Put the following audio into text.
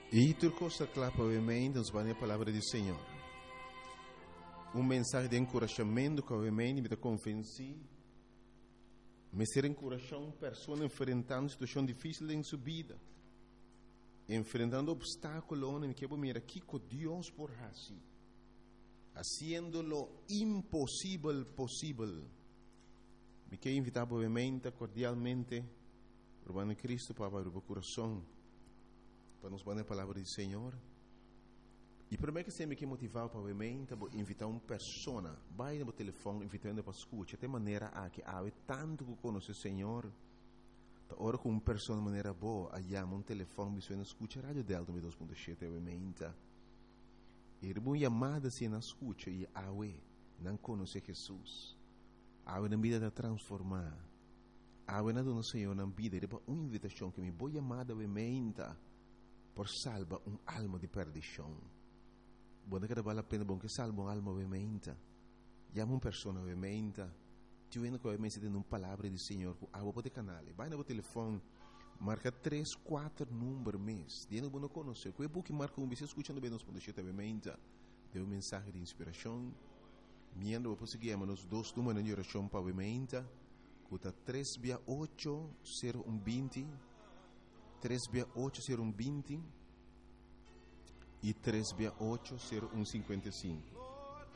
E tu costa clapa ovviamente, nos vai a palavra do Senhor. Mensagem de encorajamento que ovviamente me convenci. Me ser encorajando pessoas enfrentando situação difícil em sua vida. Enfrentando obstáculos, em que mira aqui com Deus por assim. Haciendo lo imposible posible. Me quero invitar obviamente, cordialmente, Urbano Cristo para o coração, para nos dar a palavra do Senhor. E primeiro que sempre que motivar para obviamente, invitar uma pessoa, vai no telefone, invitando para escutar, de maneira a que há tanto que conhece o Senhor, ora com uma pessoa de maneira boa, aí um telefone, você escuta a Rádio Delta 2.7, obviamente. E uma chamada se não escuta e não conhece Jesus. Na vida de transformar. Na dona Senhor na vida. E depois uma invitação que me vou chamada obviamente por salvar alma de perdição. Bom, que vale a pena bom que salva alma obviamente. Chama uma pessoa obviamente. Tu vendo que obviamente tem uma palavra do Senhor que pode canal. Vai no telefone. Marca 3, 4 números mês. Dentro do conhecer. Que é bom que marca você escutando bem nos pontos obviamente. Deu uma mensagem de inspiração. Miendo vou seguir nos 2 números de oração para obviamente. Cuta 3680120, 3680120 e 3680155.